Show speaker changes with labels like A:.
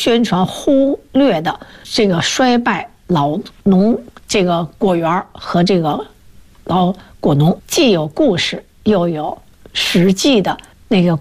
A: 宣传忽略的这个衰败老农这个果园和这个老果农，既有故事又有实际的那个